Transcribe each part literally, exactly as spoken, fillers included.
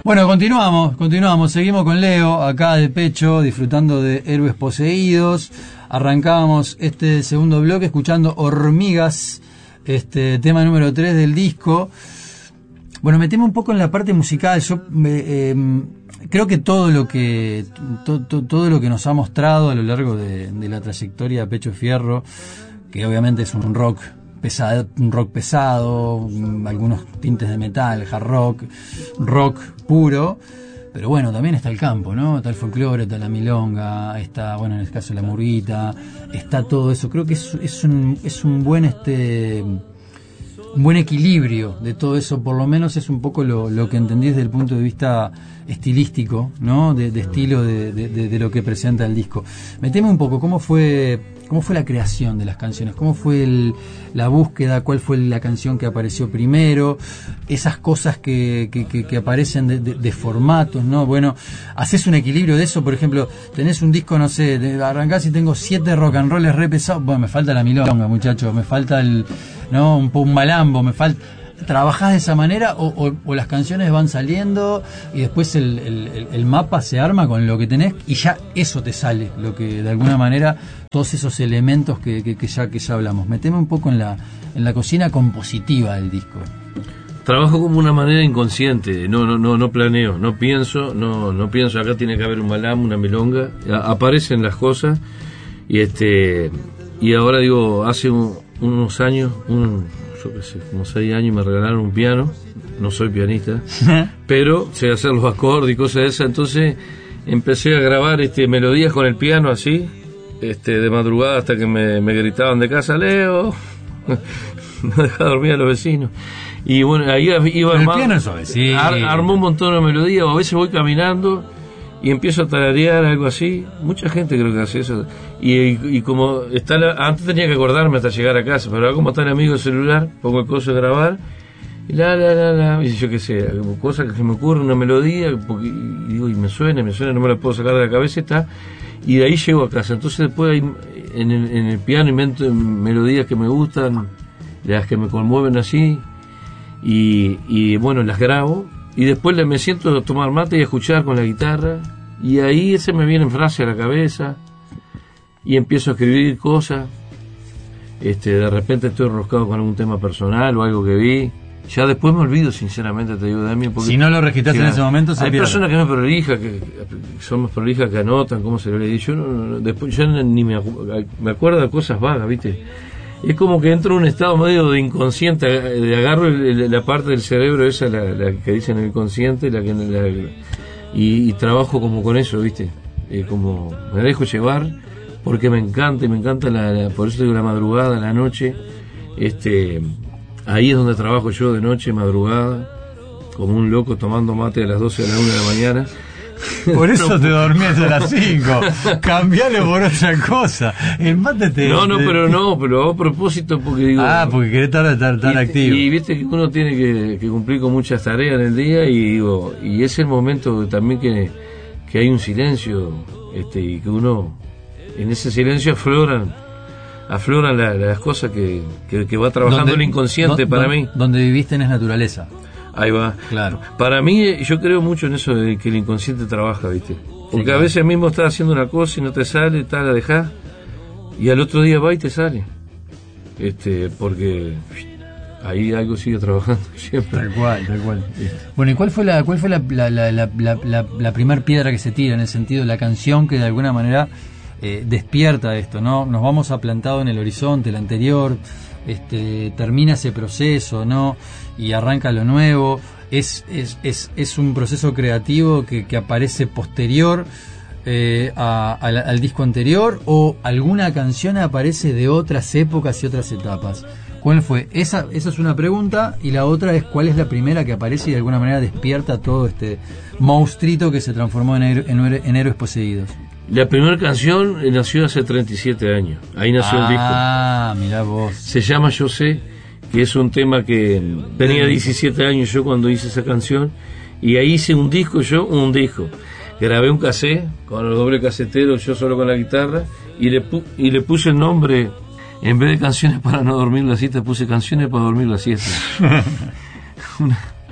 Bueno, continuamos, continuamos, seguimos con Leo acá de pecho, disfrutando de Héroes Poseídos. Arrancábamos este segundo bloque escuchando Hormigas, este tema número tres del disco. Bueno, metemos un poco en la parte musical. Yo eh, eh, creo que todo lo que to, to, todo lo que nos ha mostrado a lo largo de, de la trayectoria de Pecho Fierro, que obviamente es un rock pesado, un rock pesado, algunos tintes de metal, hard rock, rock puro, pero bueno, también está el campo, ¿no? Está el folclore, está la milonga, está, bueno, en el caso de la murguita, está todo eso. Creo que es, es un es un buen este un buen equilibrio de todo eso, por lo menos es un poco lo, lo que entendí desde el punto de vista estilístico, ¿no? De, de estilo de, de, de lo que presenta el disco. Meteme un poco, ¿cómo fue cómo fue la creación de las canciones? ¿Cómo fue el, la búsqueda? ¿Cuál fue la canción que apareció primero? Esas cosas que, que, que, que aparecen de, de, de formatos, ¿no? Bueno, haces un equilibrio de eso, por ejemplo, tenés un disco, no sé, de, arrancás y tengo siete rock and rolls re pesados, bueno, me falta la milonga, muchachos, me falta el, ¿no? Un, un malambo, me falta... ¿Trabajás de esa manera o, o, o las canciones van saliendo y después el, el, el mapa se arma con lo que tenés y ya eso te sale, lo que de alguna manera, todos esos elementos que, que, que ya que ya hablamos? Meteme un poco en la, en la cocina compositiva del disco. Trabajo como una manera inconsciente, no no no no planeo, no pienso, no no pienso acá tiene que haber un malam, una milonga, aparecen las cosas y este y ahora digo, hace un, unos años, un yo qué sé, como seis años me regalaron un piano, no soy pianista, pero sé hacer los acordes y cosas de esas, entonces empecé a grabar este melodías con el piano así, este de madrugada hasta que me, me gritaban de casa, Leo, no deja dormir a los vecinos. Y bueno, ahí iba armando, el piano es suave, sí. ar, armó un montón de melodías, o a veces voy caminando y empiezo a tararear algo así. Mucha gente creo que hace eso. Y, y, y como está la, antes tenía que acordarme hasta llegar a casa, pero ahora como está el amigo del celular, pongo el coso de grabar y la la la la, y yo qué sé, cosas que se me ocurre, una melodía, porque, y digo, y me suena, me suena, no me la puedo sacar de la cabeza, está, y de ahí llego a casa. Entonces después ahí, en, el, en el piano invento melodías que me gustan, las que me conmueven así, y, y bueno, las grabo. Y después me siento a tomar mate y a escuchar con la guitarra, y ahí se me vienen frases a la cabeza y empiezo a escribir cosas. Este, de repente estoy enroscado con algún tema personal o algo que vi. Ya después me olvido, sinceramente, te digo, Damián, porque si no lo registraste en ese momento se hay pierde. Personas que no prolijas, que, que son más prolijas, que anotan cómo se lo leí. Yo no, no, después yo ni me, acu- me acuerdo de cosas vagas, ¿viste? Es como que entro en un estado medio de inconsciente, de agarro el, el, la parte del cerebro esa, la, la que dicen el inconsciente, la que la, y, y trabajo como con eso, ¿viste? Eh, como me dejo llevar porque me encanta y me encanta la, la, por eso digo la madrugada, la noche, este, ahí es donde trabajo yo de noche, madrugada, como un loco tomando mate a las doce de la una de la mañana. Por eso no, te dormías a las cinco. Cambialo por otra cosa. El mate te... No, no, te, pero no, pero a propósito porque digo... Ah, porque querés estar, estar, estar y, activo. Y viste que uno tiene que, que cumplir con muchas tareas en el día y digo, y es el momento también que, que hay un silencio, este, y que uno, en ese silencio afloran, afloran la, las cosas que, que, que va trabajando donde, el inconsciente don, para don, mí. Donde viviste en es naturaleza. Ahí va. Claro. Para mí, yo creo mucho en eso de que el inconsciente trabaja, ¿viste? Porque sí, claro. A veces mismo estás haciendo una cosa y no te sale, tal, la dejás, y al otro día va y te sale. Este, porque ahí algo sigue trabajando siempre. Tal cual, tal cual. Bueno, ¿y cuál fue la cuál fue la la la la, la, la, la primer piedra que se tira en el sentido de la canción que de alguna manera eh, despierta esto, ¿no? Nos vamos a plantado en el horizonte, el anterior, este, termina ese proceso, ¿no? Y arranca lo nuevo. Es, es, es, es un proceso creativo que, que aparece posterior eh, a, a la, al disco anterior, o alguna canción aparece de otras épocas y otras etapas. ¿Cuál fue? Esa, esa es una pregunta, y la otra es cuál es la primera que aparece y de alguna manera despierta todo este monstruito que se transformó en, en, en Héroes Poseídos. La primera canción nació hace treinta y siete años. Ahí nació ah, el disco. Ah, mirá vos. Se llama Yo Sé, que es un tema que tenía diecisiete años yo cuando hice esa canción, y ahí hice un disco, yo un disco. Grabé un cassette con el doble casetero, yo solo con la guitarra, y le, pu- y le puse el nombre, en vez de Canciones para no dormir la siesta, puse Canciones para dormir la siesta. Una,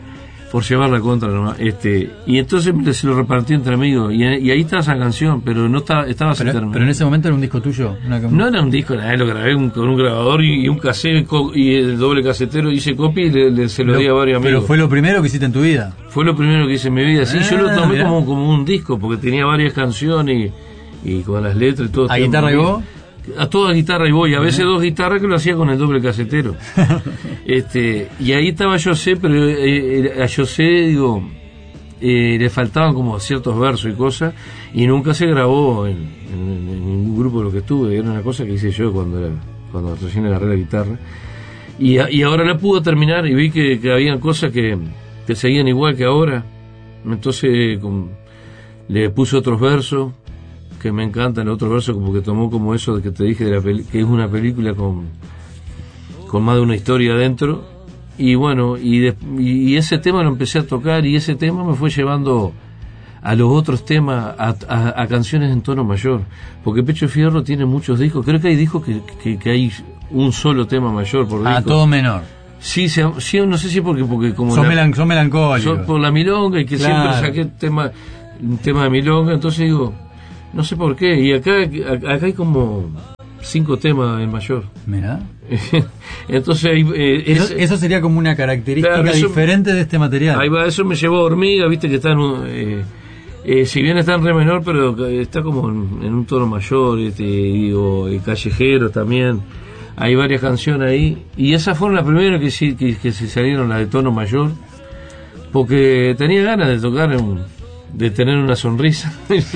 por llevar la contra nomás. Este, y entonces se lo repartí entre amigos, y, y ahí está esa canción, pero no estaba, estaba sin Pero, terminar. pero en ese momento era un disco tuyo. Una... No era un disco, nada, lo grabé un- con un grabador y, y un cassette co- y el doble casetero, hice copia y le, le- se lo, Lo- di a varios amigos. Pero fue lo primero que hiciste en tu vida. Fue lo primero que hice en mi vida, sí, yo lo Ah, tomé mirá. como, como un disco, porque tenía varias canciones y, y con las letras y todo. ¿A todo guitarra y conmigo. voz? A toda guitarra y voz, y a veces dos guitarras que lo hacía con el doble casetero. este Y ahí estaba José, pero eh, a José, digo, eh, le faltaban como ciertos versos y cosas, y nunca se grabó en, en- en ningún grupo de lo que estuve, era una cosa que hice yo cuando era, cuando recién agarré la guitarra. Y, a- y ahora la pude terminar y vi que, que habían cosas que, que seguían igual que ahora. Entonces con- le puse otros versos que me encantan, otros versos como que tomó como eso de que te dije de la peli- que es una película con, con más de una historia adentro. Y bueno, y, de- y, y ese tema lo empecé a tocar, y ese tema me fue llevando a los otros temas, a, a- a canciones en tono mayor, porque Pecho Fierro tiene muchos discos. Creo que hay discos que, que, que hay un solo tema mayor por A disco. todo menor. Sí, se- sí, no sé si porque porque como Son, la- melan- son melancólicos. son por la milonga, y que Claro. siempre saqué tema un tema de milonga, entonces digo, no sé por qué, y acá acá hay como cinco temas en mayor. Mirá. Entonces ahí, eh, Eso, es- eso sería como una característica Claro, eso- diferente de este material. ahí va, eso me llevó a Hormiga, viste que está en un, eh, eh, si bien está en re menor, pero está como en, en un tono mayor, este, digo, eh, Callejero también. Hay varias canciones ahí, y esas fueron las primeras que sí que, que se salieron, las de tono mayor, porque tenía ganas de tocar un- de tener una sonrisa.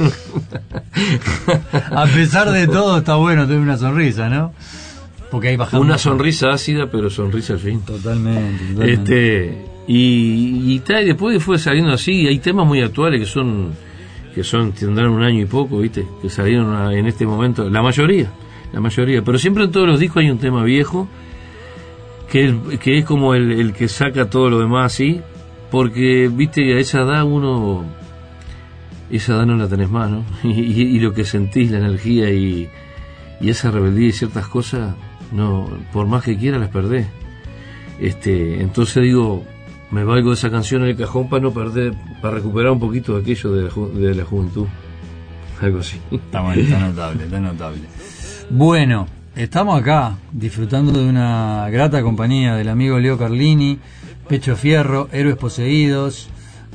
A pesar de todo, está bueno tener una sonrisa, ¿no? Porque ahí bajamos. Una sonrisa ácida, pero sonrisa al fin. Totalmente. totalmente. Este y, y, tal, y después fue saliendo así. Hay temas muy actuales que son que son tendrán un año y poco, viste, que salieron a- en este momento, la mayoría, la mayoría, pero siempre en todos los discos hay un tema viejo que el- que es como el, el que saca todo lo demás así, porque viste a esa edad uno esa edad no la tenés más, ¿no? Y, y- y lo que sentís, la energía y, y esa rebeldía y ciertas cosas, no, por más que quiera las perdés. Este, entonces digo, me valgo de esa canción en el cajón para no perder, para recuperar un poquito de aquello de la, ju- de la juventud, algo así. Está bueno, está notable, está notable. Bueno, estamos acá disfrutando de una grata compañía del amigo Leo Carlini, Pecho Fierro, Héroes Poseídos,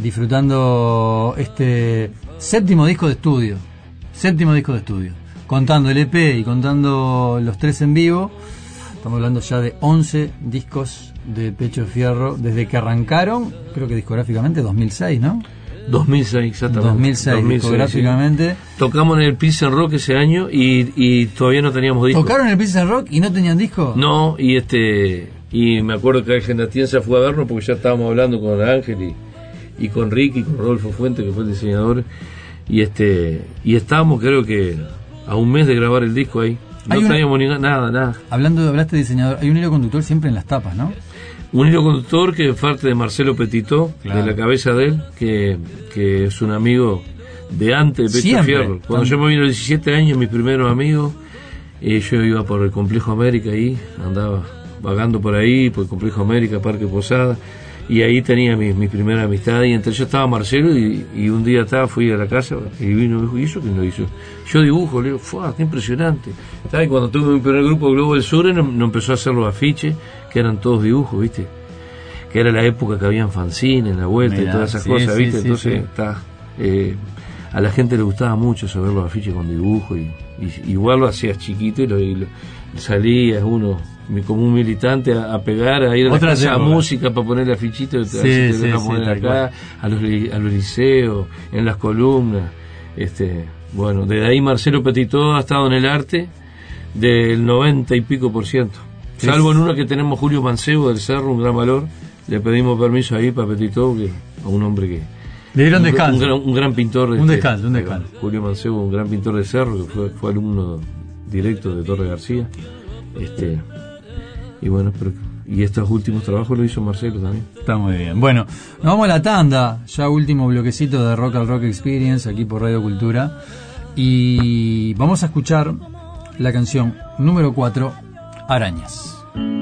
disfrutando este séptimo disco de estudio, séptimo disco de estudio, contando el E P y contando los tres en vivo. Estamos hablando ya de once discos de Pecho Fierro desde que arrancaron, creo que discográficamente dos mil seis, ¿no? dos mil seis, exactamente. dos mil seis, discográficamente. sí. Tocamos en el Pilsen Rock ese año y, y todavía no teníamos disco. ¿Tocaron el Pilsen Rock y no tenían disco? No, y este y me acuerdo que Ángel Atienza fue a vernos porque ya estábamos hablando con Ángel y, y con Ricky, con Rodolfo Fuente, que fue el diseñador, y este y estábamos creo que a un mes de grabar el disco ahí. No Hay una- teníamos ni nada, nada. Hablando, hablaste de diseñador, hay un hilo conductor siempre en las tapas, ¿no? Un hilo conductor que es parte de Marcelo Petitó, Claro. de la cabeza de él, que, que es un amigo de antes de Pecho Siempre. Fierro. Cuando yo me vine a los diecisiete años, mis primeros amigos, eh, yo iba por el Complejo América ahí, andaba vagando por ahí, por el Complejo América, Parque Posada, y ahí tenía mi, mi primera amistad, y entre ellos estaba Marcelo, y, y un día estaba, fui a la casa, y vino y dijo, ¿y eso quién lo hizo? Yo dibujo, le digo, ¡fua, qué impresionante! ¿Sabes? Cuando tuve mi primer grupo Globo del Sur, no, no empezó a hacer los afiches, que eran todos dibujos, ¿viste? Que era la época que habían fanzines en la vuelta Mirá, y todas esas sí, cosas, sí, ¿viste? sí, Entonces, sí. está, eh, a la gente le gustaba mucho saber los afiches con dibujo, y, y igual lo hacías chiquito y, lo, y lo- salías uno mi- como un militante a, a pegar, a ir a la Otras casa a épocas. música para poner el afichito, Sí, así te sí, lo van a sí, poner tal acá, cual. a los, li- a los liceos, en las columnas. Este, bueno, desde ahí Marcelo Petitó ha estado en el arte del noventa y pico por ciento. Sí. Salvo en una que tenemos Julio Mancebo del Cerro, un gran valor. Le pedimos permiso ahí para Petitó, que a un hombre que... Le dieron un, descanso. Un gran, un gran pintor. Un descanso, un descanso. Julio Mancebo, un gran pintor de Cerro, que fue, fue alumno directo de Torre García. Este, y bueno, pero, y estos últimos trabajos lo hizo Marcelo también. Está muy bien. Bueno, nos vamos a la tanda, ya último bloquecito de Rock al Rock Experience aquí por Radio Cultura. Y vamos a escuchar la canción número cuatro, Arañas.